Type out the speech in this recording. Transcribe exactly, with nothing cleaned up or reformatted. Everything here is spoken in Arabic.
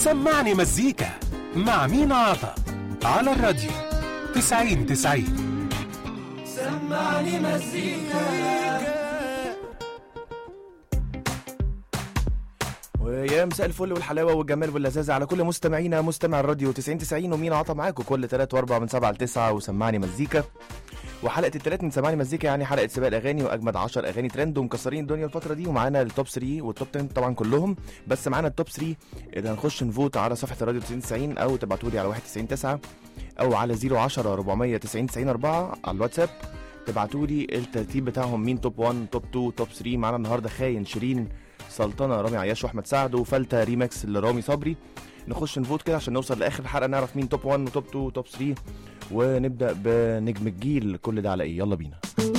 سمعني مزيكا مع مينا عطا على الراديو تسعين تسعين. سمعني مزيكا. ويا مساء الفل والحلاوه والجمال واللذاذه على كل مستمعينا مستمع الراديو تسعين تسعين، ومينا عطا معاكم كل تلات واربع من سبعة لتسعة وسمعني مزيكا. وحلقه التلات من سمعني مزيكا يعني حلقه سباق الاغاني واجمد عشر اغاني ترند ومكسرين الدنيا الفتره دي، ومعانا التوب ثلاثة والتوب عشرة طبعا كلهم، بس معانا التوب ثلاثة اللي هنخش نفوت على صفحه الراديو تسعين تسعين او تبعتوا لي على واحد تسعين تسعة او على صفر عشرة أربعمية تسعين تسعين أربعة على الواتساب. تبعتوا لي الترتيب بتاعهم مين توب واحد توب اتنين توب تلاتة. معانا النهارده خاين، شيرين، سلطنه، رامي عياش واحمد سعد، وفلتة ريماكس لرامي صبري. نخش نفوت كده عشان نوصل لاخر الحلقه نعرف مين توب واحد وتوب اتنين وتوب تلاتة، ونبدا بنجم الجيل. كل ده على ايه؟ يلا بينا.